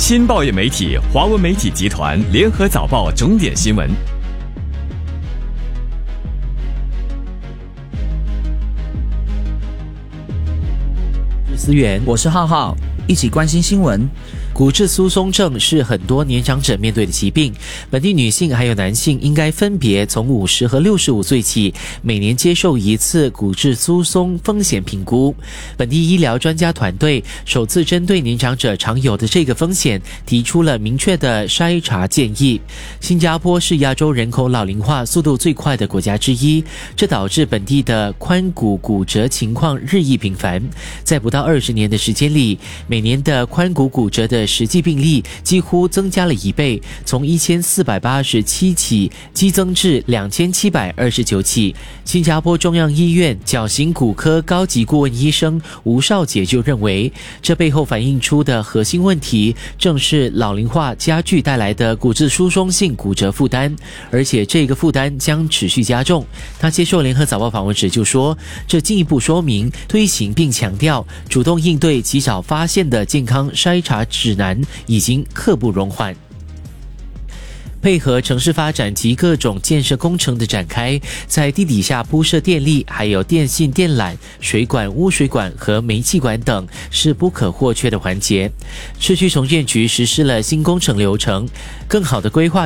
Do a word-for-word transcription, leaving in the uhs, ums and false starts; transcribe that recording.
新报业媒体华文媒体集团联合早报重点新闻。 思源， 我是浩浩，一起关心新闻。 骨质疏松症是很多年长者面对的疾病，本地女性还有男性应该分别从五十和六十五岁起，每年接受一次骨质疏松风险评估。本地医疗专家团队首次针对年长者常有的这个风险，提出了明确的筛查建议。新加坡是亚洲人口老龄化速度最快的国家之一，这导致本地的髋骨骨折情况日益频繁。在不到二十年的时间里，每年的髋骨骨折的实际病例几乎增加了一倍，从一千四百八十七起激增至两千七百二十九起。新加坡中央医院矫形骨科高级顾问医生吴少杰就认为，这背后反映出的核心问题正是老龄化加剧带来的骨质疏松性骨折负担，而且这个负担将持续加重。他接受联合早报访问时就说，这进一步说明推行并强调主动应对及早发现的健康筛查指南已经刻不容缓。配合城市发展及各种建设工程的展开，在地底下铺设电力，还有电信电缆、水管、污水管和煤气管等是不可或缺的环节。市区重建局实施了新工程流程，更好的规划